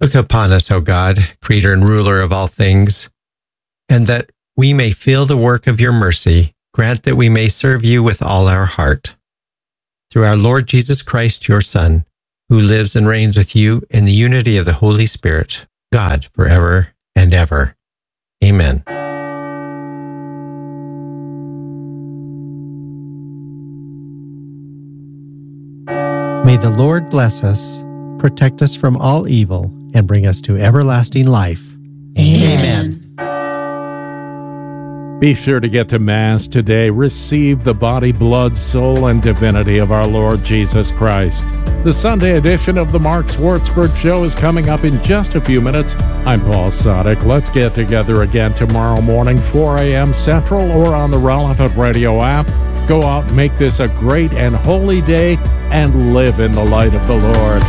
Look upon us, O God, creator and ruler of all things, and that we may feel the work of your mercy, grant that we may serve you with all our heart. Through our Lord Jesus Christ, your Son, who lives and reigns with you in the unity of the Holy Spirit, God, forever and ever. Amen. May the Lord bless us, protect us from all evil, and bring us to everlasting life. Amen. Be sure to get to Mass today. Receive the body, blood, soul, and divinity of our Lord Jesus Christ. The Sunday edition of the Mark Swartzberg Show is coming up in just a few minutes. I'm Paul Sadek. Let's get together again tomorrow morning, 4 a.m. Central, or on the relevant radio app. Go out and make this a great and holy day and live in the light of the Lord.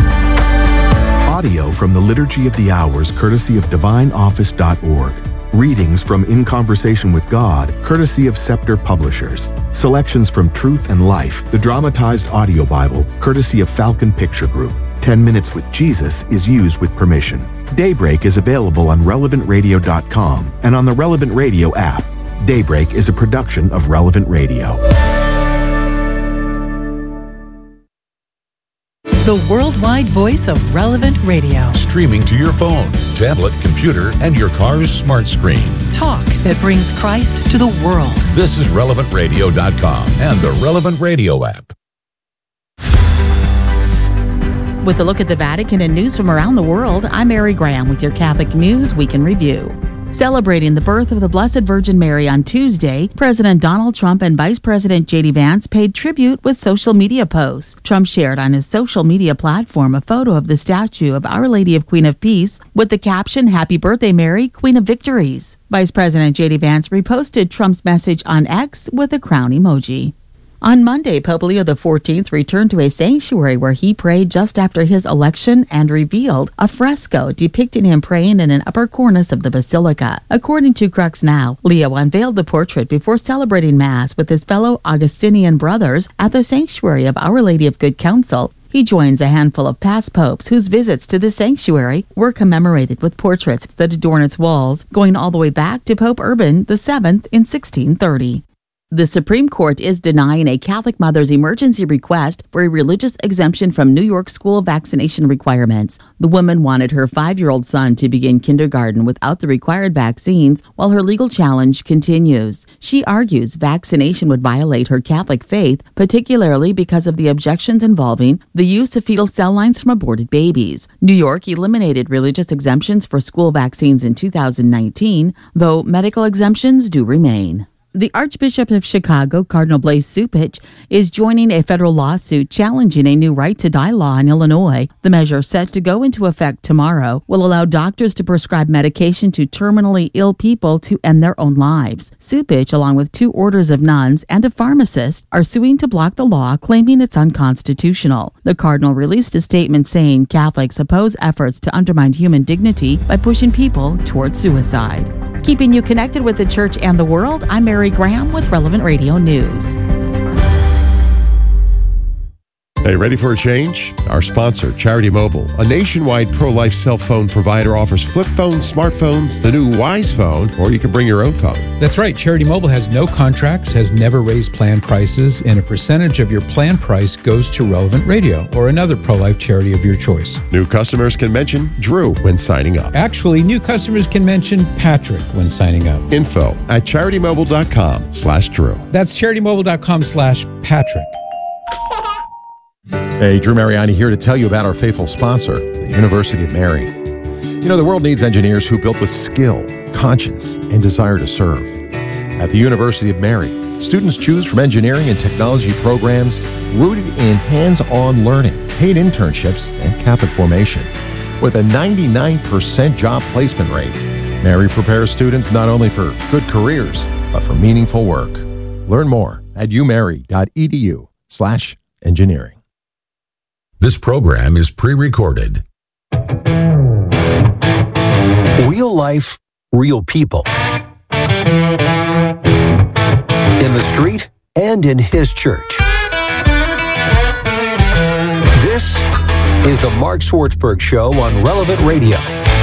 Audio from the Liturgy of the Hours, courtesy of DivineOffice.org. Readings from In Conversation with God, courtesy of Scepter Publishers. Selections from Truth and Life, the dramatized audio Bible, courtesy of Falcon Picture Group. 10 Minutes with Jesus is used with permission. Daybreak is available on RelevantRadio.com and on the Relevant Radio app. Daybreak is a production of Relevant Radio. The worldwide voice of Relevant Radio. Streaming to your phone, tablet, computer, and your car's smart screen. Talk that brings Christ to the world. This is RelevantRadio.com and the Relevant Radio app. With a look at the Vatican and news from around the world, I'm Mary Graham with your Catholic News Week in Review. Celebrating the birth of the Blessed Virgin Mary on Tuesday, President Donald Trump and Vice President J.D. Vance paid tribute with social media posts. Trump shared on his social media platform a photo of the statue of Our Lady of Queen of Peace with the caption, "Happy Birthday, Mary, Queen of Victories." Vice President J.D. Vance reposted Trump's message on X with a crown emoji. On Monday, Pope Leo XIV returned to a sanctuary where he prayed just after his election and revealed a fresco depicting him praying in an upper cornice of the basilica. According to Crux Now, Leo unveiled the portrait before celebrating Mass with his fellow Augustinian brothers at the sanctuary of Our Lady of Good Counsel. He joins a handful of past popes whose visits to the sanctuary were commemorated with portraits that adorn its walls, going all the way back to Pope Urban VII in 1630. The Supreme Court is denying a Catholic mother's emergency request for a religious exemption from New York school vaccination requirements. The woman wanted her 5-year-old son to begin kindergarten without the required vaccines while her legal challenge continues. She argues vaccination would violate her Catholic faith, particularly because of the objections involving the use of fetal cell lines from aborted babies. New York eliminated religious exemptions for school vaccines in 2019, though medical exemptions do remain. The Archbishop of Chicago, Cardinal Blaise Cupich, is joining a federal lawsuit challenging a new right-to-die law in Illinois. The measure, set to go into effect tomorrow, will allow doctors to prescribe medication to terminally ill people to end their own lives. Cupich, along with 2 orders of nuns and a pharmacist, are suing to block the law, claiming it's unconstitutional. The cardinal released a statement saying Catholics oppose efforts to undermine human dignity by pushing people toward suicide. Keeping you connected with the church and the world, I'm Mary Graham with Relevant Radio News. Hey, ready for a change? Our sponsor, Charity Mobile, a nationwide pro-life cell phone provider, offers flip phones, smartphones, the new Wise phone, or you can bring your own phone. That's right. Charity Mobile has no contracts, has never raised plan prices, and a percentage of your plan price goes to Relevant Radio or another pro-life charity of your choice. New customers can mention Drew when signing up. Actually, new customers can mention Patrick when signing up. Info at CharityMobile.com/Drew. That's CharityMobile.com/Patrick. Hey, Drew Mariani here to tell you about our faithful sponsor, the University of Mary. You know, the world needs engineers who build with skill, conscience, and desire to serve. At the University of Mary, students choose from engineering and technology programs rooted in hands-on learning, paid internships, and Catholic formation. With a 99% job placement rate, Mary prepares students not only for good careers, but for meaningful work. Learn more at umary.edu/engineering. This program is pre-recorded. Real life, real people. In the street and in his church. This is the Mark Schwartzberg Show on Relevant Radio.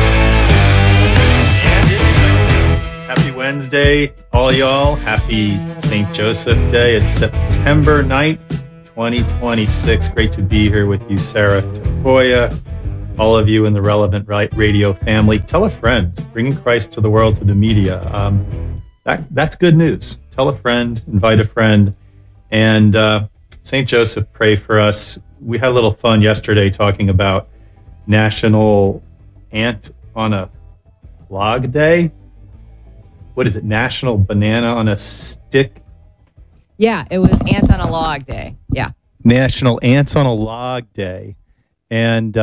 Happy Wednesday, all y'all. Happy St. Joseph Day. It's September 9th, 2026. Great to be here with you, Sarah Tafoya, all of you in the Relevant Radio family. Tell a friend. Bringing Christ to the world through the media. That's good news. Tell a friend, invite a friend. And St. Joseph, pray for us. We had a little fun yesterday talking about National Ant on a Log Day. What is it? National Banana on a Stick? Yeah, it was Ant on a Log Day. Yeah. National Ants on a Log Day. And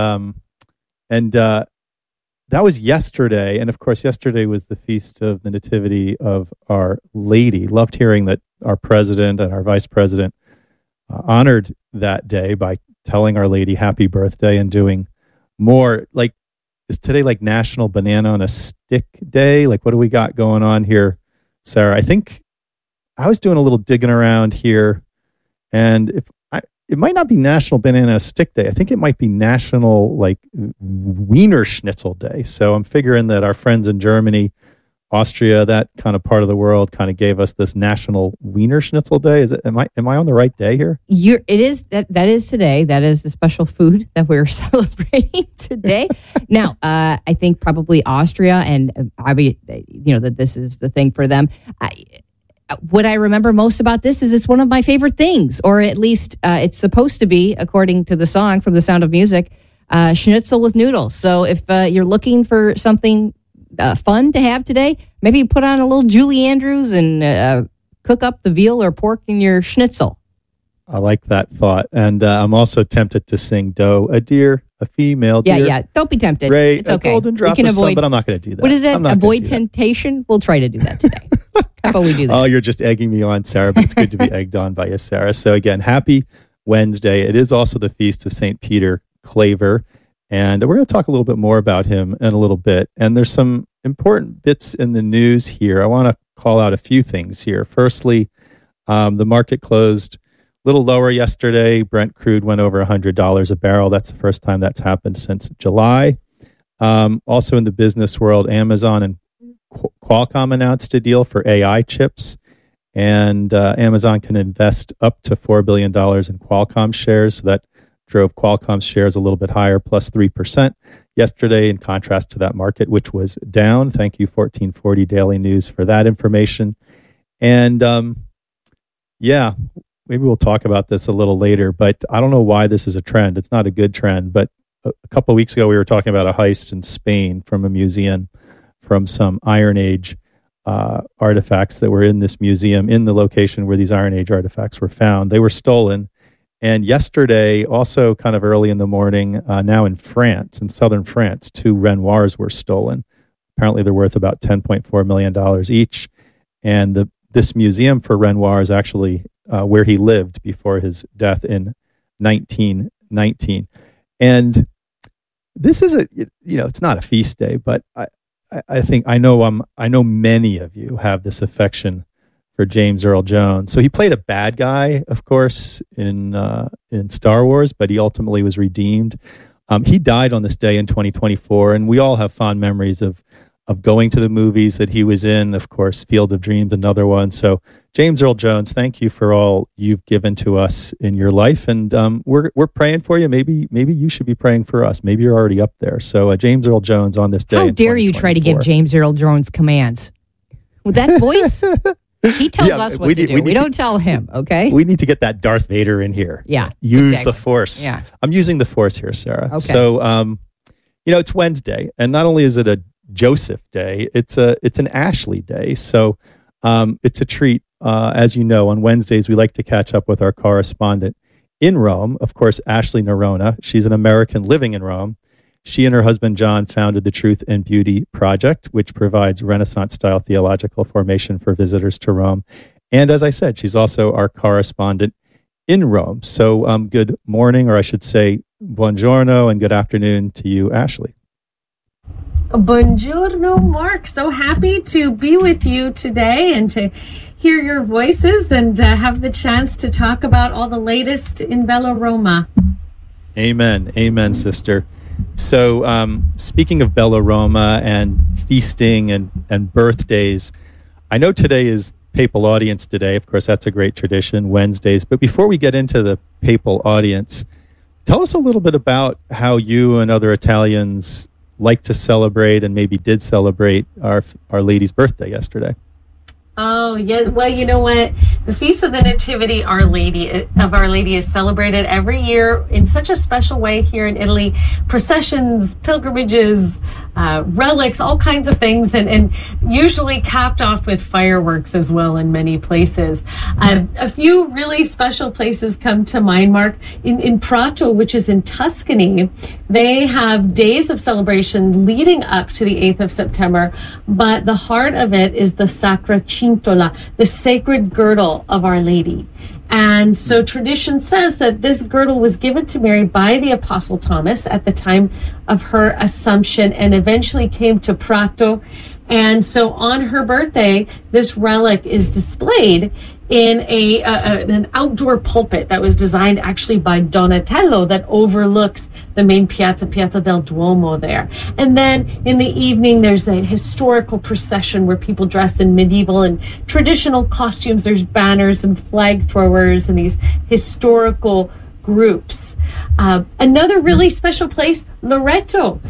that was yesterday. And of course, yesterday was the Feast of the Nativity of Our Lady. Loved hearing that our president and our vice president honored that day by telling Our Lady happy birthday and doing more. Like, is today like National Banana on a Stick Day? Like, what do we got going on here, Sarah? I think I was doing a little digging around here, and it might not be National Banana Stick Day. I think it might be National like Wiener Schnitzel Day. So I'm figuring that our friends in Germany, Austria, that kind of part of the world, kind of gave us this National Wiener Schnitzel Day. Is it? Am I on the right day here? It is that is today. That is the special food that we're celebrating today. Now, I think probably Austria, and that this is the thing for them. What I remember most about this is it's one of my favorite things, or at least it's supposed to be, according to the song from The Sound of Music, schnitzel with noodles. So if you're looking for something fun to have today, maybe you put on a little Julie Andrews and cook up the veal or pork in your schnitzel. I like that thought. And I'm also tempted to sing doe, a deer, a female deer. Yeah. Don't be tempted. Ray, it's okay. Golden drop we can avoid, but I'm not going to do that. What is it? Avoid temptation? We'll try to do that today. How about we do that? Oh, you're just egging me on, Sarah, but it's good to be egged on by you, Sarah. So again, happy Wednesday. It is also the Feast of St. Peter Claver, and we're going to talk a little bit more about him in a little bit. And there's some important bits in the news here. I want to call out a few things here. Firstly, the market closed a little lower yesterday. Brent crude went over $100 a barrel. That's the first time that's happened since July. Also in the business world, Amazon and Qualcomm announced a deal for AI chips, and Amazon can invest up to $4 billion in Qualcomm shares. So that drove Qualcomm's shares a little bit higher, plus 3% yesterday, in contrast to that market, which was down. Thank you, 1440 Daily News, for that information. And maybe we'll talk about this a little later, but I don't know why this is a trend. It's not a good trend, but a couple of weeks ago, we were talking about a heist in Spain from a museum, from some Iron Age artifacts that were in this museum, in the location where these Iron Age artifacts were found. They were stolen. And yesterday, also kind of early in the morning, now in France, in southern France, 2 Renoirs were stolen. Apparently, they're worth about $10.4 million each. And this museum for Renoir is actually where he lived before his death in 1919. And this is it's not a feast day, but I think I know many of you have this affection for James Earl Jones. So he played a bad guy, of course, in Star Wars, but he ultimately was redeemed. He died on this day in 2024, and we all have fond memories of going to the movies that he was in. Of course, Field of Dreams, another one. So James Earl Jones, thank you for all you've given to us in your life, and we're praying for you. Maybe you should be praying for us. Maybe you're already up there. So James Earl Jones on this day. How dare you try to give James Earl Jones commands with that voice? He tells us what to do. We don't tell him, okay? We need to get that Darth Vader in here. Yeah. Use the Force. Yeah. I'm using the Force here, Sarah. Okay. So, it's Wednesday, and not only is it a Joseph Day, it's an Ashley Day. So it's a treat. As you know, on Wednesdays, we like to catch up with our correspondent in Rome. Of course, Ashley Nerona. She's an American living in Rome. She and her husband, John, founded the Truth and Beauty Project, which provides Renaissance-style theological formation for visitors to Rome. And as I said, she's also our correspondent in Rome. So good morning, or I should say buongiorno, and good afternoon to you, Ashley. Buongiorno, Mark. So happy to be with you today and to hear your voices and have the chance to talk about all the latest in Bella Roma. Amen. Amen, sister. So speaking of Bella Roma and feasting and birthdays, I know today is Papal Audience Today. Of course, that's a great tradition, Wednesdays. But before we get into the Papal Audience, tell us a little bit about how you and other Italians like to celebrate and maybe did celebrate Our Lady's birthday yesterday. Oh, yeah. Well, you know what? The Feast of the Nativity of Our Lady is celebrated every year in such a special way here in Italy. Processions, pilgrimages, relics, all kinds of things, and usually capped off with fireworks as well in many places. A few really special places come to mind, Mark. In Prato, which is in Tuscany, they have days of celebration leading up to the 8th of September, but the heart of it is the Sacra Cintola, the sacred girdle of Our Lady. And so tradition says that this girdle was given to Mary by the Apostle Thomas at the time of her Assumption and eventually came to Prato. And so on her birthday, this relic is displayed in an outdoor pulpit that was designed actually by Donatello that overlooks the main Piazza del Duomo there. And then in the evening, there's a historical procession where people dress in medieval and traditional costumes. There's banners and flag throwers and these historical groups. Another really special place, Loreto.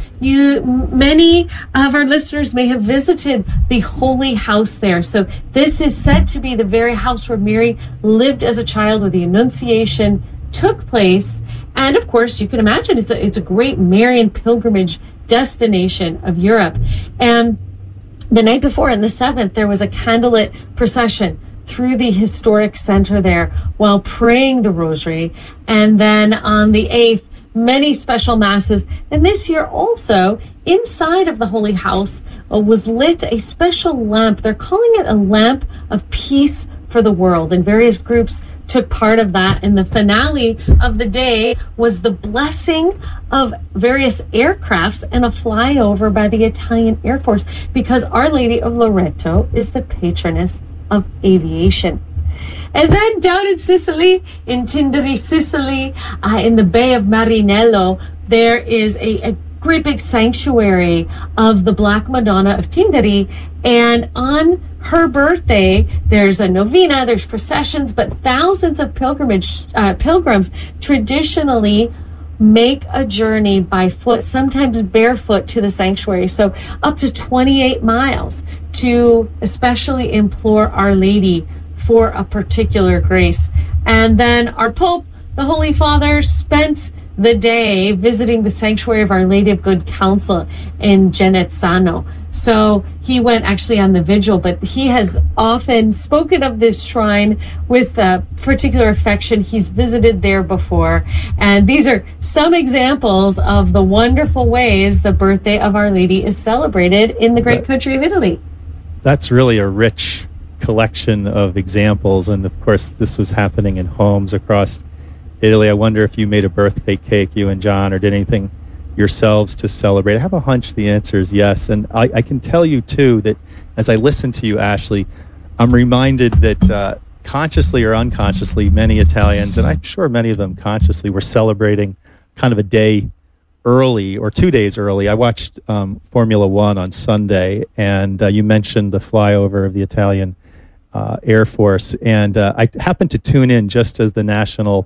Many of our listeners may have visited the Holy House there. So this is said to be the very house where Mary lived as a child, where the Annunciation took place. And of course, you can imagine it's a great Marian pilgrimage destination of Europe. And the night before, on the 7th, there was a candlelit procession through the historic center there while praying the rosary. And then on the 8th, many special masses. And this year also, inside of the Holy House was lit a special lamp. They're calling it a lamp of peace for the world. And various groups took part of that. And the finale of the day was the blessing of various aircrafts and a flyover by the Italian Air Force, because Our Lady of Loreto is the patroness of aviation. And then down in Sicily, in Tindari, Sicily, in the Bay of Marinello, there is a great big sanctuary of the Black Madonna of Tindari. And on her birthday, there's a novena, there's processions, but thousands of pilgrims traditionally make a journey by foot, sometimes barefoot, to the sanctuary. So up to 28 miles to especially implore Our Lady for a particular grace. And then our Pope, the Holy Father, spent the day visiting the sanctuary of Our Lady of Good Counsel in Genezzano. So he went actually on the vigil, but he has often spoken of this shrine with particular affection. He's visited there before. And these are some examples of the wonderful ways the birthday of Our Lady is celebrated in the great country of Italy. That's really a rich collection of examples. And of course, this was happening in homes across Italy. I wonder if you made a birthday cake, you and John, or did anything yourselves to celebrate. I have a hunch the answer is yes. And I can tell you, too, that as I listen to you, Ashley, I'm reminded that consciously or unconsciously, many Italians, and I'm sure many of them consciously, were celebrating kind of a day early or 2 days early. I watched Formula One on Sunday, and you mentioned the flyover of the Italian Air Force. And I happened to tune in just as the national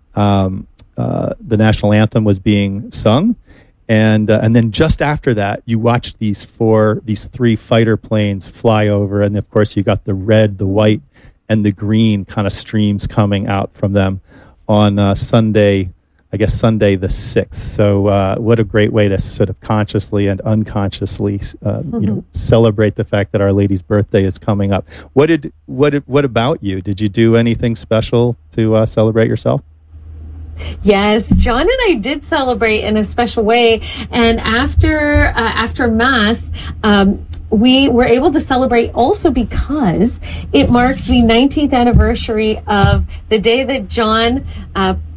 anthem was being sung. And then just after that, you watched these three fighter planes fly over. And of course, you got the red, the white, and the green kind of streams coming out from them on Sunday, I guess Sunday the 6th. So what a great way to sort of consciously and unconsciously celebrate the fact that Our Lady's birthday is coming up. What about you? Did you do anything special to celebrate yourself? Yes, John and I did celebrate in a special way. And after Mass, we were able to celebrate also because it marks the 19th anniversary of the day that John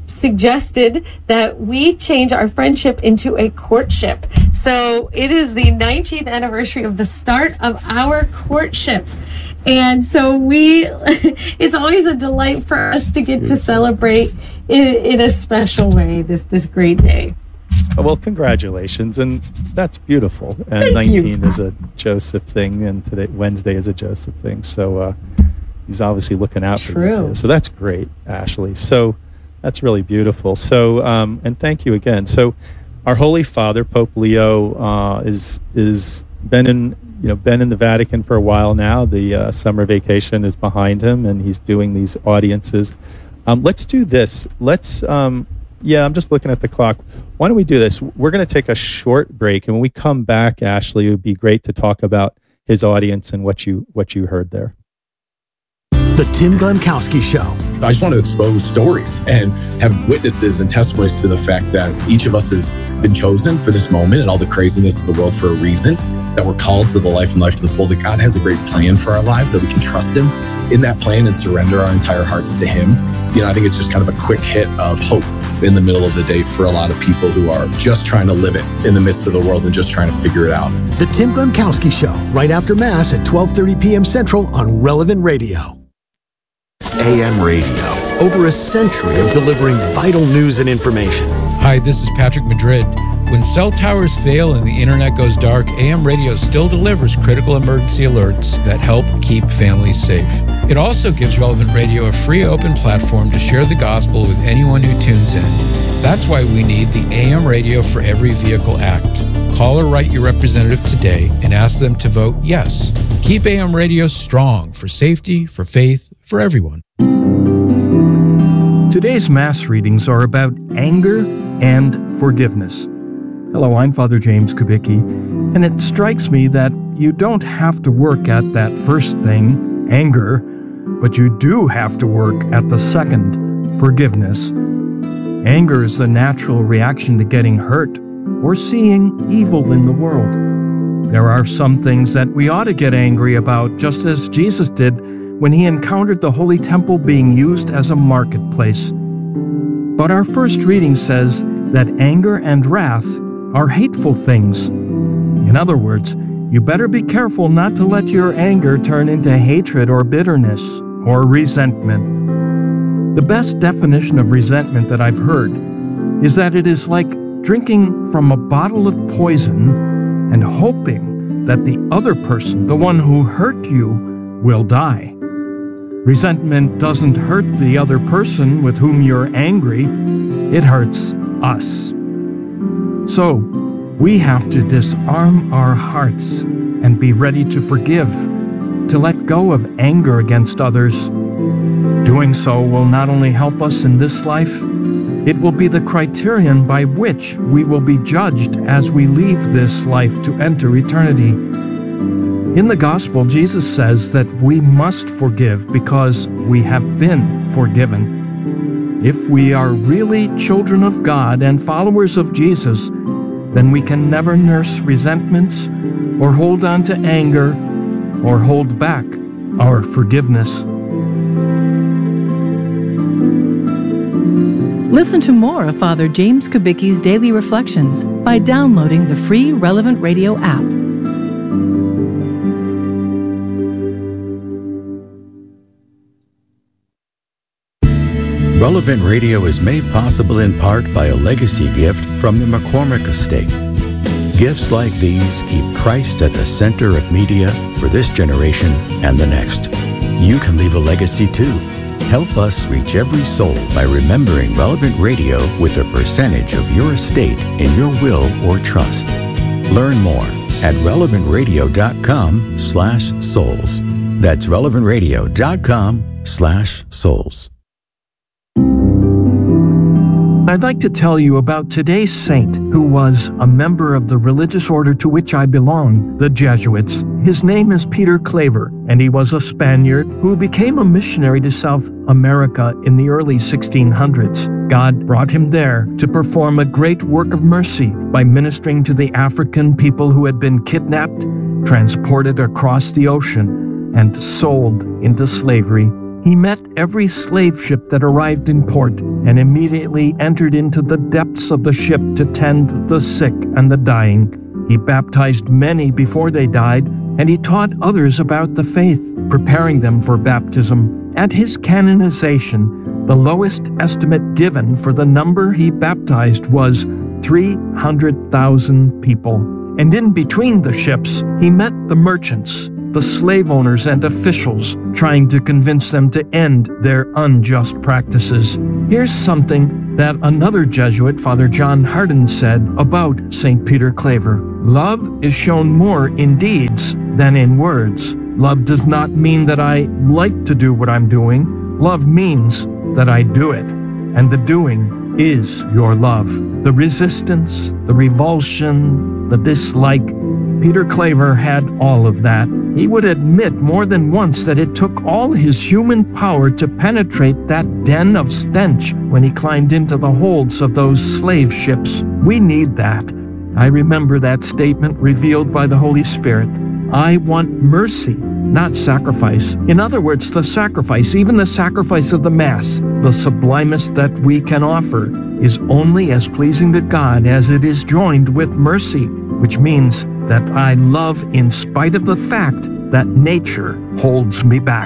suggested that we change our friendship into a courtship. So it is the 19th anniversary of the start of our courtship. And so it's always a delight for us to get to celebrate in a special way this great day. Well, congratulations, and that's beautiful. And Thank 19 you. is a Joseph thing, and today Wednesday is a Joseph thing. So he's obviously looking out for you too. So that's great, Ashley. So that's really beautiful. So and thank you again. So our Holy Father, Pope Leo, is been in the Vatican for a while now. The summer vacation is behind him, and he's doing these audiences. Let's do this. I'm just looking at the clock. Why don't we do this? We're going to take a short break, and when we come back, Ashley, it would be great to talk about his audience and what you heard there. The Tim Glemkowski Show. I just want to expose stories and have witnesses and testimonies to the fact that each of us has been chosen for this moment and all the craziness of the world for a reason, that we're called to the life and life to the full, that God has a great plan for our lives, that we can trust Him in that plan and surrender our entire hearts to Him. I think it's just kind of a quick hit of hope in the middle of the day for a lot of people who are just trying to live it in the midst of the world and just trying to figure it out. The Tim Glemkowski Show, right after Mass at 12:30 p.m. Central on Relevant Radio. AM Radio, over a century of delivering vital news and information. Hi, this is Patrick Madrid. When cell towers fail and the internet goes dark, AM radio still delivers critical emergency alerts that help keep families safe. It also gives Relevant Radio a free open platform to share the gospel with anyone who tunes in. That's why we need the AM Radio for Every Vehicle Act. Call or write your representative today and ask them to vote yes. Keep AM radio strong for safety, for faith, for everyone. Today's Mass readings are about anger and forgiveness. Hello, I'm Father James Kubicki, and it strikes me that you don't have to work at that first thing, anger, but you do have to work at the second, forgiveness. Anger is the natural reaction to getting hurt or seeing evil in the world. There are some things that we ought to get angry about, just as Jesus did when he encountered the Holy Temple being used as a marketplace. But our first reading says that anger and wrath are hateful things. In other words, you better be careful not to let your anger turn into hatred or bitterness or resentment. The best definition of resentment that I've heard is that it is like drinking from a bottle of poison and hoping that the other person, the one who hurt you, will die. Resentment doesn't hurt the other person with whom you're angry, it hurts us. So, we have to disarm our hearts and be ready to forgive, to let go of anger against others. Doing so will not only help us in this life, it will be the criterion by which we will be judged as we leave this life to enter eternity. In the Gospel, Jesus says that we must forgive because we have been forgiven. If we are really children of God and followers of Jesus, then we can never nurse resentments or hold on to anger or hold back our forgiveness. Listen to more of Father James Kubicki's Daily Reflections by downloading the free Relevant Radio app. Relevant Radio is made possible in part by a legacy gift from the McCormick Estate. Gifts like these keep Christ at the center of media for this generation and the next. You can leave a legacy too. Help us reach every soul by remembering Relevant Radio with a percentage of your estate in your will or trust. Learn more at relevantradio.com/souls. That's relevantradio.com/souls. I'd like to tell you about today's saint who was a member of the religious order to which I belong, the Jesuits. His name is Peter Claver, and he was a Spaniard who became a missionary to South America in the early 1600s. God brought him there to perform a great work of mercy by ministering to the African people who had been kidnapped, transported across the ocean, and sold into slavery. He met every slave ship that arrived in port and immediately entered into the depths of the ship to tend the sick and the dying. He baptized many before they died, and he taught others about the faith, preparing them for baptism. At his canonization, the lowest estimate given for the number he baptized was 300,000 people. And in between the ships, he met the merchants, the slave owners and officials, trying to convince them to end their unjust practices. Here's something that another Jesuit, Father John Hardin, said about St. Peter Claver. Love is shown more in deeds than in words. Love does not mean that I like to do what I'm doing. Love means that I do it, and the doing is your love. The resistance, the revulsion, the dislike. Peter Claver had all of that. He would admit more than once that it took all his human power to penetrate that den of stench when he climbed into the holds of those slave ships. We need that. I remember that statement revealed by the Holy Spirit. I want mercy, not sacrifice. In other words, the sacrifice, even the sacrifice of the Mass, the sublimest that we can offer, is only as pleasing to God as it is joined with mercy, which means that I love in spite of the fact that nature holds me back.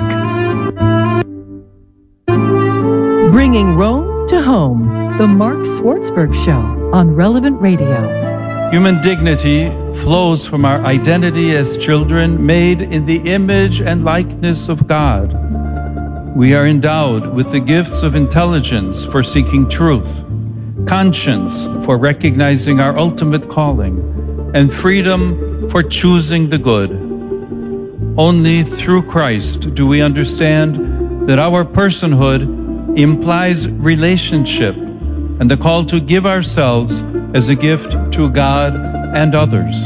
Bringing Rome to home, the Mark Swartzberg Show on Relevant Radio. Human dignity flows from our identity as children made in the image and likeness of God. We are endowed with the gifts of intelligence for seeking truth, conscience for recognizing our ultimate calling, and freedom for choosing the good. Only through Christ do we understand that our personhood implies relationship and the call to give ourselves as a gift to God and others.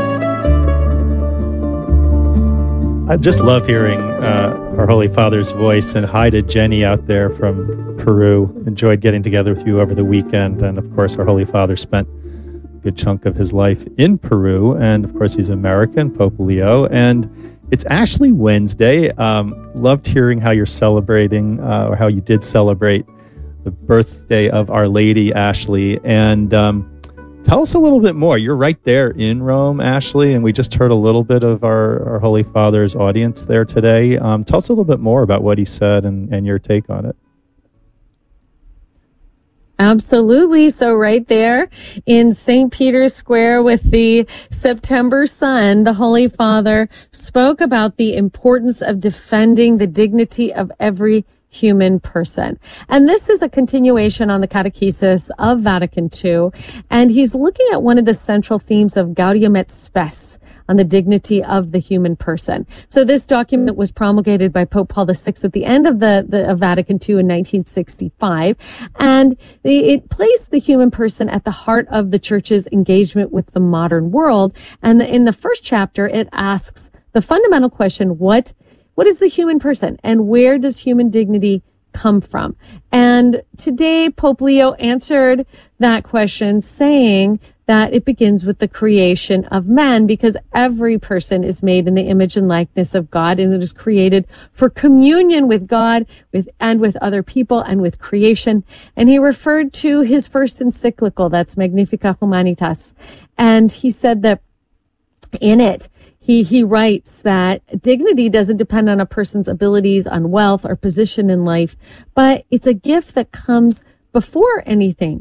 I just love hearing our Holy Father's voice, and hi to Jenny out there from Peru. Enjoyed getting together with you over the weekend, and of course our Holy Father spent a good chunk of his life in Peru, and of course he's American, Pope Leo, and it's Ashley Wednesday. Loved hearing how you're celebrating, or how you did celebrate the birthday of Our Lady, Ashley, and tell us a little bit more. You're right there in Rome, Ashley, and we just heard a little bit of our Holy Father's audience there today. Tell us a little bit more about what he said and your take on it. Absolutely. So right there in St. Peter's Square with the September sun, the Holy Father spoke about the importance of defending the dignity of every human person. And this is a continuation on the Catechesis of Vatican II. And he's looking at one of the central themes of Gaudium et Spes, on the dignity of the human person. So this document was promulgated by Pope Paul VI at the end of of Vatican II in 1965. And it placed the human person at the heart of the Church's engagement with the modern world. And in the first chapter, it asks the fundamental question, what is the human person, and where does human dignity come from? And today, Pope Leo answered that question saying that it begins with the creation of man, because every person is made in the image and likeness of God, and it is created for communion with God, with other people, and with creation. And he referred to his first encyclical, that's Magnificat Humanitas. And he said that in it, he writes that dignity doesn't depend on a person's abilities, on wealth or position in life, but it's a gift that comes before anything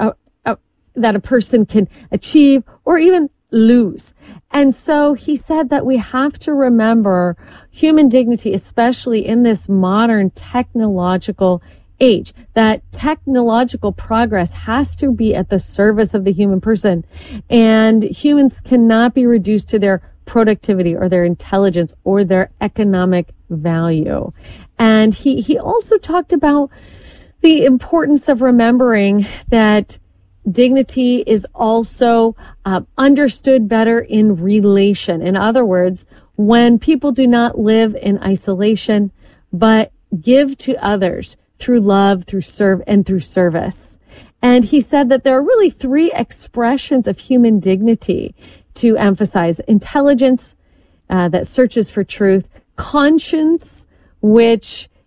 that a person can achieve or even lose. And so he said that we have to remember human dignity, especially in this modern technological age, that technological progress has to be at the service of the human person, and humans cannot be reduced to their productivity or their intelligence or their economic value. And he also talked about the importance of remembering that dignity is also understood better in relation. In other words, when people do not live in isolation, but give to others through love, through service. And he said that there are really three expressions of human dignity to emphasize: intelligence, that searches for truth; conscience, which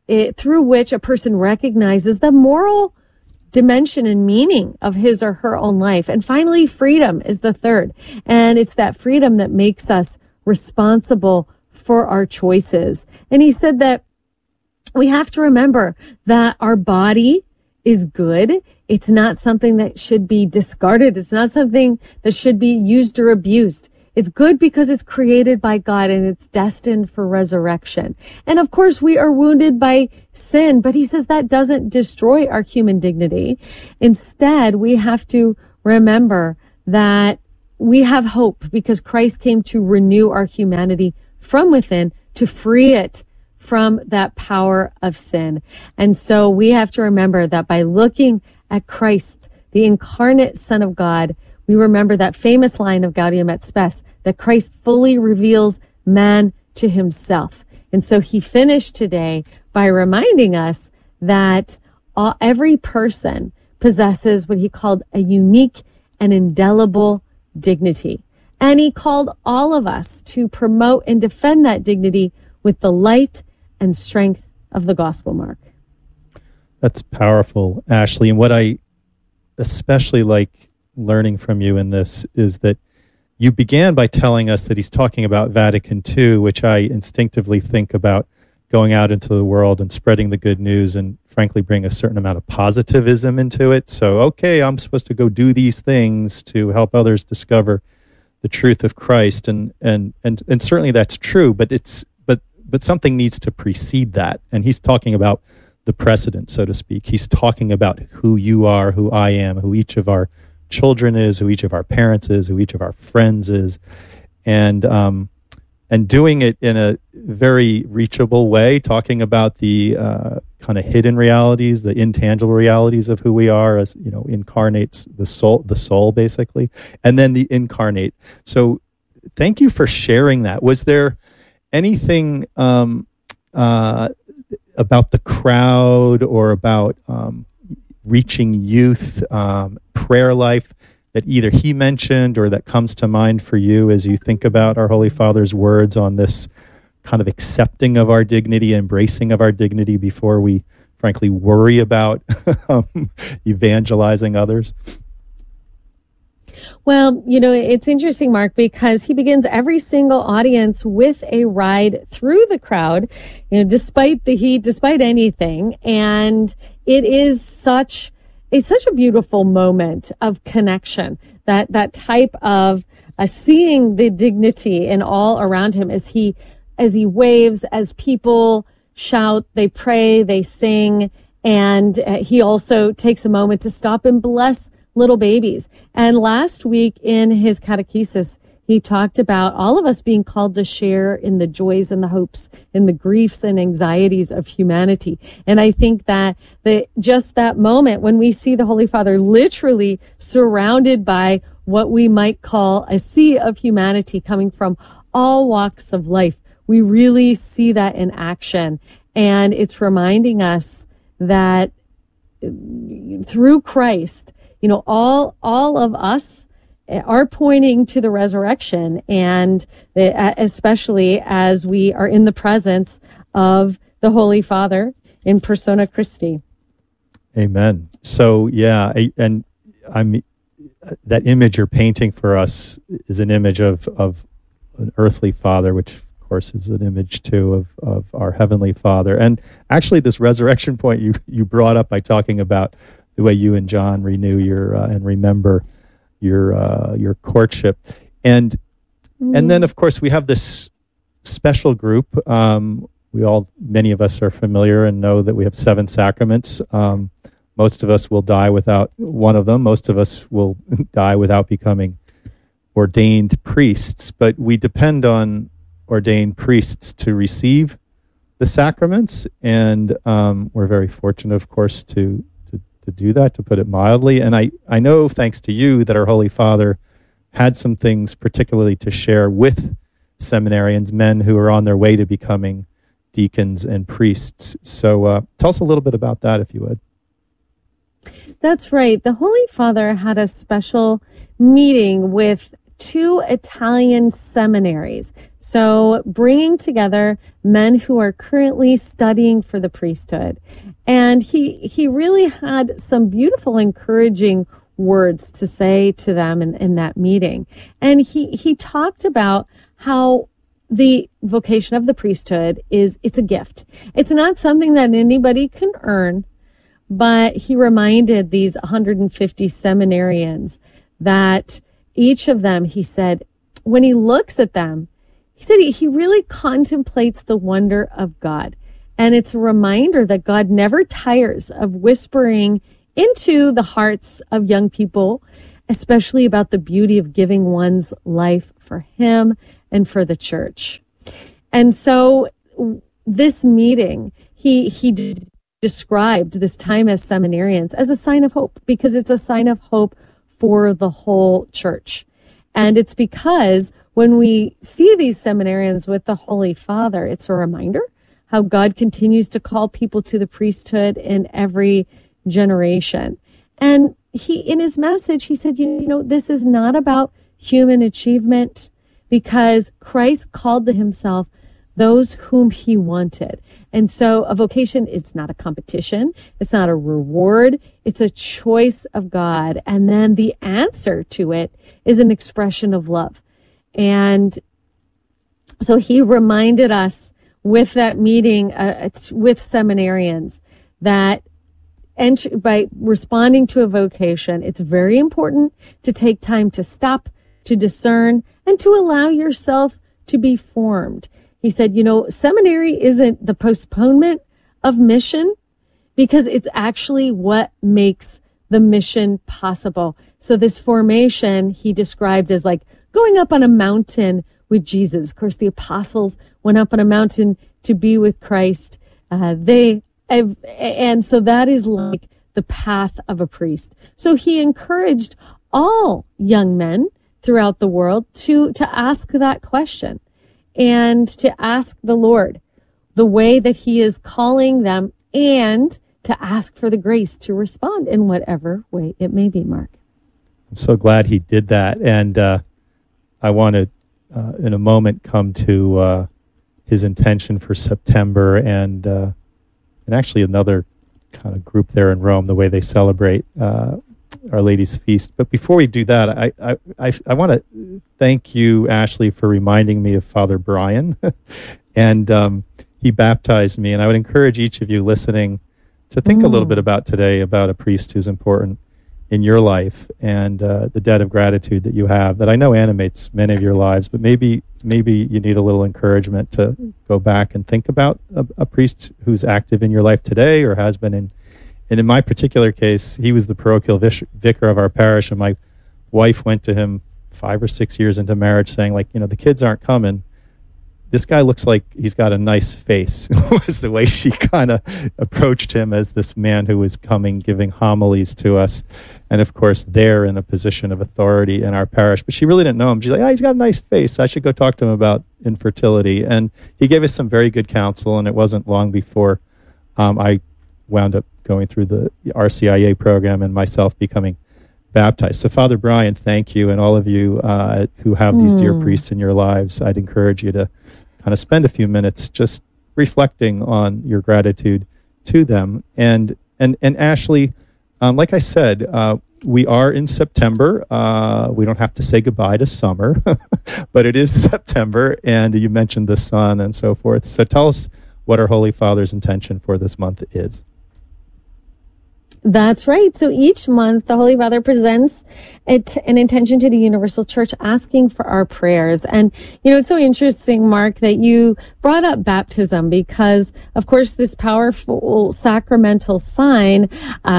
through which a person recognizes the moral dimension and meaning of his or her own life. And finally, freedom is the third. And it's that freedom that makes us responsible for our choices. And he said that we have to remember that our body is good. It's not something that should be discarded. It's not something that should be used or abused. It's good because it's created by God and it's destined for resurrection. And of course, we are wounded by sin, but he says that doesn't destroy our human dignity. Instead, we have to remember that we have hope because Christ came to renew our humanity from within, to free it from that power of sin. And so we have to remember that by looking at Christ, the incarnate Son of God, we remember that famous line of Gaudium et Spes, that Christ fully reveals man to himself. And so he finished today by reminding us that every person possesses what he called a unique and indelible dignity. And he called all of us to promote and defend that dignity with the light and strength of the gospel, Mark. That's powerful, Ashley. And what I especially like learning from you in this is that you began by telling us that he's talking about Vatican II, which I instinctively think about going out into the world and spreading the good news and frankly bring a certain amount of positivism into it. So, okay, I'm supposed to go do these things to help others discover the truth of Christ. And certainly that's true, but something needs to precede that. And he's talking about the precedent, so to speak. He's talking about who you are, who I am, who each of our children is, who each of our parents is, who each of our friends is, and doing it in a very reachable way, talking about the kind of hidden realities, the intangible realities of who we are, as you know, incarnates the soul basically, and then the incarnate. So, thank you for sharing that. Was there anything about the crowd or about reaching youth, prayer life that either he mentioned or that comes to mind for you as you think about our Holy Father's words on this kind of accepting of our dignity, embracing of our dignity before we frankly worry about evangelizing others? Well, you know, it's interesting, Mark, because he begins every single audience with a ride through the crowd, you know, despite the heat, despite anything. And it is such a beautiful moment of connection, that type of seeing the dignity in all around him as he waves, as people shout, they pray, they sing. And he also takes a moment to stop and bless little babies. And last week in his catechesis, he talked about all of us being called to share in the joys and the hopes and the griefs and anxieties of humanity. And I think that just that moment when we see the Holy Father literally surrounded by what we might call a sea of humanity coming from all walks of life, we really see that in action. And it's reminding us that through Christ, you know, all of us are pointing to the resurrection, and especially as we are in the presence of the Holy Father in persona Christi. Amen. So, yeah, and that image you're painting for us is an image of an earthly father, which of course is an image too of our heavenly Father. And actually, this resurrection point you brought up by talking about the way you and John renew your and remember your courtship, and then of course we have this special group. Many of us are familiar and know that we have 7 sacraments. Most of us will die without one of them. Most of us will die without becoming ordained priests, but we depend on ordained priests to receive the sacraments, and we're very fortunate, of course, to do that, to put it mildly. And I know, thanks to you, that our Holy Father had some things particularly to share with seminarians, men who are on their way to becoming deacons and priests. So tell us a little bit about that, if you would. That's right. The Holy Father had a special meeting with 2 Italian seminaries. So bringing together men who are currently studying for the priesthood. And he really had some beautiful, encouraging words to say to them in that meeting. And he talked about how the vocation of the priesthood it's a gift. It's not something that anybody can earn, but he reminded these 150 seminarians that each of them, he said, when he looks at them, he said he really contemplates the wonder of God. And it's a reminder that God never tires of whispering into the hearts of young people, especially about the beauty of giving one's life for him and for the church. And so this meeting, he described this time as seminarians as a sign of hope, because it's a sign of hope for the whole church. And it's because when we see these seminarians with the Holy Father, it's a reminder how God continues to call people to the priesthood in every generation. And in his message, he said, this is not about human achievement, because Christ called to himself those whom he wanted. And so a vocation is not a competition. It's not a reward. It's a choice of God. And then the answer to it is an expression of love. And so he reminded us with that meeting with seminarians that by responding to a vocation, it's very important to take time to stop, to discern, and to allow yourself to be formed. He said, seminary isn't the postponement of mission, because it's actually what makes the mission possible. So this formation he described as like going up on a mountain with Jesus. Of course, the apostles went up on a mountain to be with Christ. And so that is like the path of a priest. So he encouraged all young men throughout the world to ask that question and to ask the Lord the way that he is calling them, and to ask for the grace to respond in whatever way it may be, Mark. I'm so glad he did that. And I want to, in a moment, come to his intention for September and actually another kind of group there in Rome, the way they celebrate Our Lady's Feast. But before we do that, I want to thank you, Ashley, for reminding me of Father Brian. And he baptized me. And I would encourage each of you listening to think a little bit about today, about a priest who's important in your life, and the debt of gratitude that you have that I know animates many of your lives. But maybe you need a little encouragement to go back and think about a priest who's active in your life today, or has been in. And in my particular case, he was the parochial vicar of our parish, and my wife went to him 5 or 6 years into marriage saying, the kids aren't coming. This guy looks like he's got a nice face, was the way she kind of approached him as this man who was coming, giving homilies to us. And of course, they're in a position of authority in our parish. But she really didn't know him. She's like, he's got a nice face. I should go talk to him about infertility. And he gave us some very good counsel, and it wasn't long before I wound up going through the RCIA program and myself becoming baptized. So Father Brian, thank you. And all of you who have these dear priests in your lives, I'd encourage you to kind of spend a few minutes just reflecting on your gratitude to them. And Ashley, like I said, we are in September. We don't have to say goodbye to summer, but it is September, and you mentioned the sun and so forth. So tell us what our Holy Father's intention for this month is. That's right. So each month, the Holy Father presents an intention to the Universal Church, asking for our prayers. And, it's so interesting, Mark, that you brought up baptism, because, of course, this powerful sacramental sign,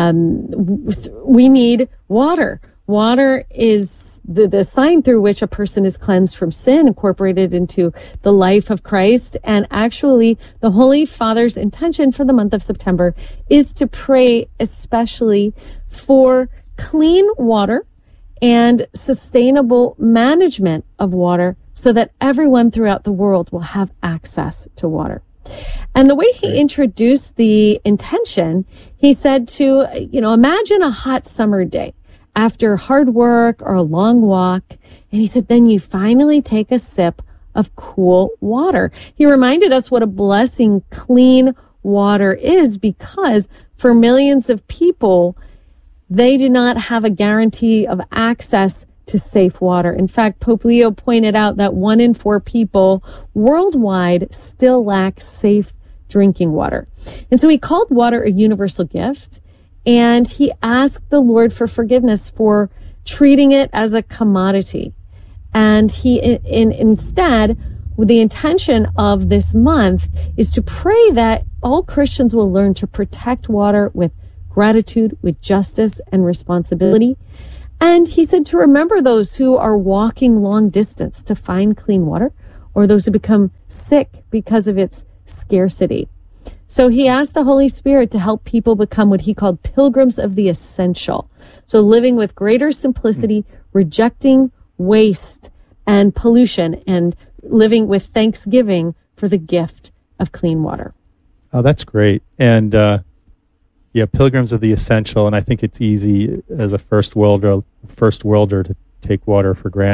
we need water. Water is the sign through which a person is cleansed from sin, incorporated into the life of Christ. And actually, the Holy Father's intention for the month of September is to pray especially for clean water and sustainable management of water, so that everyone throughout the world will have access to water. And the way he introduced the intention, he said to, imagine a hot summer day after hard work or a long walk. And he said, then you finally take a sip of cool water. He reminded us what a blessing clean water is, because for millions of people, they do not have a guarantee of access to safe water. In fact, Pope Leo pointed out that 1 in 4 people worldwide still lack safe drinking water. And so he called water a universal gift, and he asked the Lord for forgiveness for treating it as a commodity. And instead, with the intention of this month is to pray that all Christians will learn to protect water with gratitude, with justice and responsibility. And he said to remember those who are walking long distance to find clean water, or those who become sick because of its scarcity. So he asked the Holy Spirit to help people become what he called pilgrims of the essential. So living with greater simplicity, rejecting waste and pollution, and living with thanksgiving for the gift of clean water. Oh, that's great. And pilgrims of the essential. And I think it's easy as a first worlder to take water for granted.